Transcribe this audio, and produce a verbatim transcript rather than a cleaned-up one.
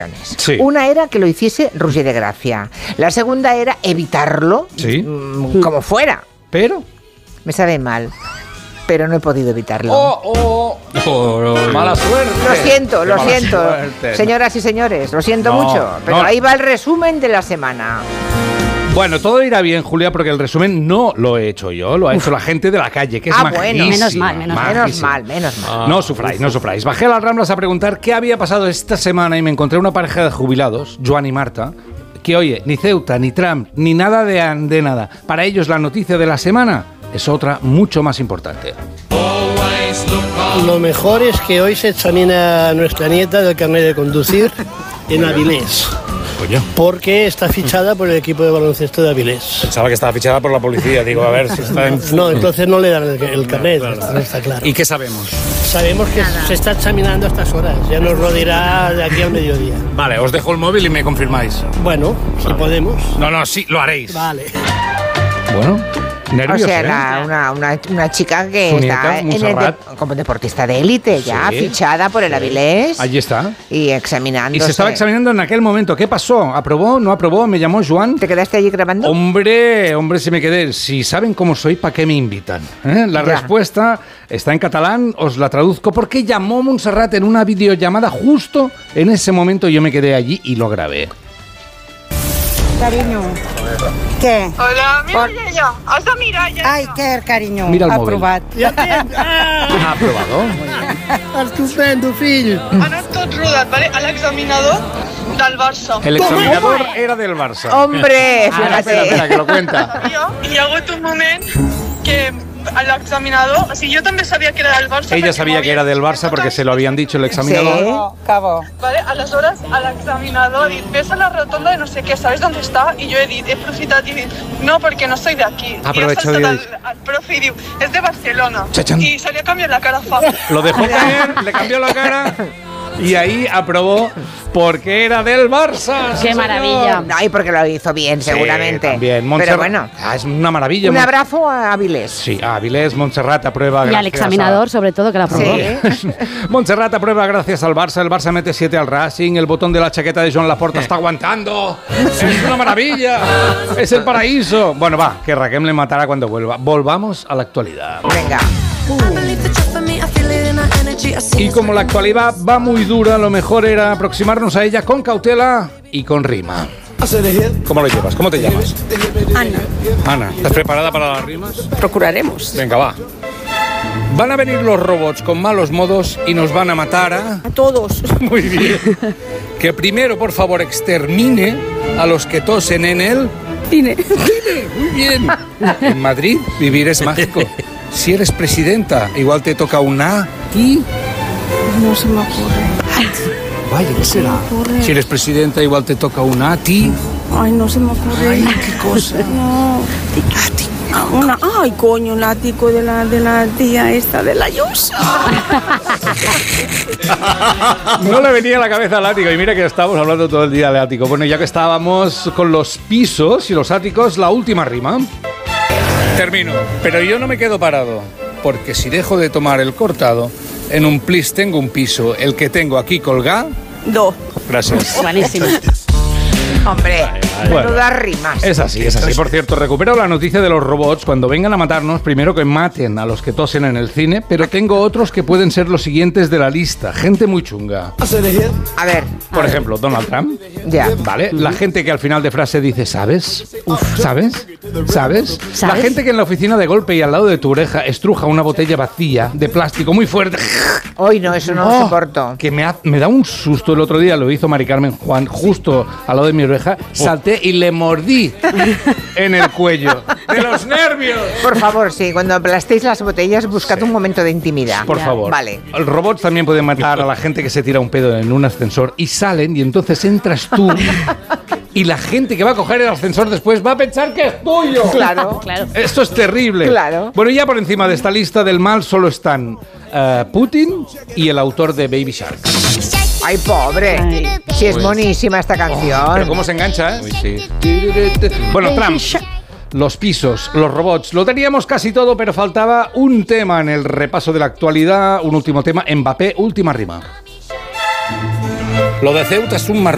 Sí. Una era que lo hiciese Roger de Gracia. La segunda era evitarlo, sí. mmm, como fuera. Pero me sabe mal, pero no he podido evitarlo. Oh, oh, oh, mala suerte. Lo siento, lo siento, suerte. Señoras y señores, lo siento no, mucho. Pero no. ahí va el resumen de la semana. Bueno, todo irá bien, Julia, porque el resumen no lo he hecho yo, lo ha hecho la gente de la calle, que es ah, majísima. Bueno. Menos mal, menos mal. Menos mal, menos mal. No sufráis, no sufráis. Bajé a las Ramblas a preguntar qué había pasado esta semana y me encontré una pareja de jubilados, Joan y Marta, que oye, ni Ceuta, ni Trump, ni nada de, de nada. Para ellos la noticia de la semana es otra mucho más importante. Lo mejor es que hoy se examina a nuestra nieta del carnet de conducir en Avilés. Oye. Porque está fichada por el equipo de baloncesto de Avilés. Pensaba que estaba fichada por la policía. Digo, a ver si está en... No, entonces no le dan el, el carnet, claro, claro. Está claro. ¿Y qué sabemos? Sabemos que Nada. se está examinando a estas horas. Ya nos lo dirá de aquí al mediodía. Vale, os dejo el móvil y me confirmáis. Bueno, si vale. podemos. No, no, sí, lo haréis. Vale. Bueno... Nervios, o sea, ¿eh? la, una, una, una chica que Su está nieta, en el de, como deportista de élite, ya sí, fichada por el sí. Avilés. Allí está. Y examinándose. Y se estaba examinando en aquel momento. ¿Qué pasó? ¿Aprobó? ¿No aprobó? ¿Me llamó Joan? ¿Te quedaste allí grabando? Hombre, hombre, si me quedé. Si saben cómo soy, ¿para qué me invitan? ¿Eh? La ya. respuesta está en catalán, os la traduzco, porque llamó Montserrat en una videollamada justo en ese momento. Yo me quedé allí y lo grabé. Cariño, què? Hola, mira Yaya, has de mirar ja. Ai, què, carinyo? Mira el Aprovat. Ja tens. Ah, ¿Ha aprobado? Estupendo, fill. Ha anat tot rodat, ¿vale? A l'examinador del Barça. El examinador era del Barça. ¡Hombre! Ah, espera, espera, que lo cuenta. I hi ha hagut un moment que l'examinador... O sigui, jo també sabia que era del Barça... Ella sabía que era del Barça porque se lo habían dicho el examinador. Sí. Cabo. Vale, aleshores, l'examinador ha dit, ves a la rotonda de no sé què, ¿sabes dónde está? I jo he dit, he aprofitat i he dit, no, perquè no soy de aquí. Aprovechado I y el, el profe i diu, és de Barcelona. Chachan. I se li ha canviat la cara fa... Lo dejó caer, le cambió la cara y ahí aprobó porque era del Barça. ¡Qué maravilla! Ay, porque lo hizo bien, seguramente. Sí, también. Pero Montserrat, bueno, ah, es una maravilla. un abrazo a Avilés. Sí, a Avilés, Montserrat aprueba. Y al examinador, a... sobre todo, que la aprobó. Sí. Montserrat aprueba gracias al Barça. El Barça mete siete al Racing. El botón de la chaqueta de Joan Laporta está aguantando. Es una maravilla. Es el paraíso. Bueno, va, que Raquel le matará cuando vuelva. Volvamos a la actualidad. Venga. Y como la actualidad va muy dura, lo mejor era aproximarnos a ella con cautela y con rima. ¿Cómo lo llevas? ¿Cómo te llamas? Ana. Ana, ¿estás preparada para las rimas? Procuraremos. Venga, va. Van a venir los robots con malos modos y nos van a matar a... A todos. Muy bien. Que primero, por favor, extermine a los que tosen en él. Cine. Muy bien. En Madrid, vivir es mágico. Si eres presidenta, igual te toca una y... No se me ocurre. Vaya, ¿qué será? Si eres presidenta, igual te toca una a ti. Ay, no se me ocurre. Ay, qué cosa. No. Ático. Una, ay, coño, un ático de la, de la tía esta de la Yusa. No le venía a la cabeza al ático. Y mira que estábamos hablando todo el día de ático. Bueno, ya que estábamos con los pisos y los áticos, la última rima. Termino. Pero yo no me quedo parado. Porque si dejo de tomar el cortado, en un plis tengo un piso. El que tengo aquí colgado. Do. Gracias. Buenísimo. Hombre, bueno, todas rimas. Es así, es así. Por cierto, recupero la noticia de los robots. Cuando vengan a matarnos, primero que maten a los que tosen en el cine, pero tengo otros que pueden ser los siguientes de la lista. Gente muy chunga. A ver. Por ejemplo, Donald Trump. Ya. Vale. La gente que al final de frase dice, ¿sabes? Uf, ¿sabes? ¿Sabes? ¿Sabes? La gente que en la oficina de golpe y al lado de tu oreja estruja una botella vacía de plástico muy fuerte. Hoy no, eso no Oh, lo soporto. Que me, ha, me da un susto. El otro día lo hizo Mari Carmen Juan justo al lado de mi oreja. Salté y le mordí en el cuello. ¡De los nervios! Por favor, sí, cuando aplastéis las botellas, buscad sí. un momento de intimidad. Por ya. favor. Vale. Los robots también pueden matar a la gente que se tira un pedo en un ascensor y salen y entonces entras tú y la gente que va a coger el ascensor después va a pensar que es tuyo. Claro. Claro. Esto es terrible. Claro. Bueno, ya por encima de esta lista del mal solo están uh, Putin y el autor de Baby Shark. Ay, pobre. Ay. Sí, es monísima esta canción. Oh, pero cómo se engancha, ¿eh? Uy, sí. Bueno, Trump, los pisos, los robots, lo teníamos casi todo, pero faltaba un tema en el repaso de la actualidad, un último tema, Mbappé, última rima. Lo de Ceuta es un marrón.